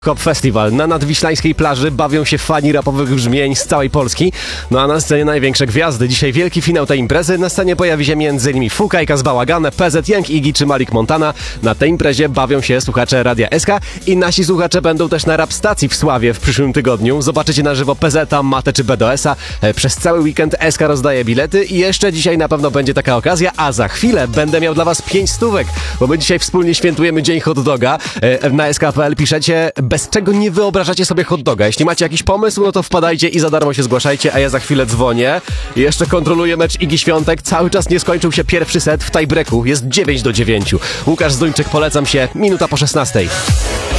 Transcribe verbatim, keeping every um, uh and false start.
Hop Festival. Na nadwiślańskiej plaży bawią się fani rapowych brzmień z całej Polski. No a na scenie największe gwiazdy. Dzisiaj wielki finał tej imprezy. Na scenie pojawi się m.in. Fukajka z Bałagane, P Z, Young Iggy czy Malik Montana. Na tej imprezie bawią się słuchacze Radia S K i nasi słuchacze będą też na rap stacji w Sławie w przyszłym tygodniu. Zobaczycie na żywo P Z, Matę czy B D S a. Przez cały weekend S K rozdaje bilety i jeszcze dzisiaj na pewno będzie taka okazja, a za chwilę będę miał dla was pięć stówek, bo my dzisiaj wspólnie świętujemy Dzień Hot Doga. Na S K kropka P L piszecie, bez czego nie wyobrażacie sobie hot doga. Jeśli macie jakiś pomysł, no to wpadajcie i za darmo się zgłaszajcie, a ja za chwilę dzwonię. I jeszcze kontroluję mecz Igi Świątek. Cały czas nie skończył się pierwszy set w tiebreaku. Jest dziewięć do dziewięciu. Łukasz Zduńczyk, polecam się. Minuta po szesnastej.